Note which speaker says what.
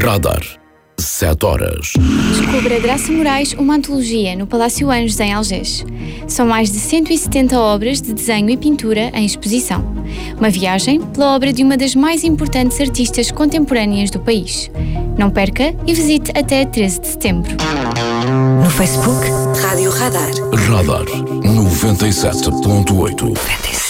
Speaker 1: Radar. 7 horas.
Speaker 2: Descubra Graça Moraes, uma antologia no Palácio Anjos, em Algés. São mais de 170 obras de desenho e pintura em exposição. Uma viagem pela obra de uma das mais importantes artistas contemporâneas do país. Não perca e visite até 13 de setembro.
Speaker 3: No Facebook, Rádio Radar.
Speaker 1: Radar 97.8.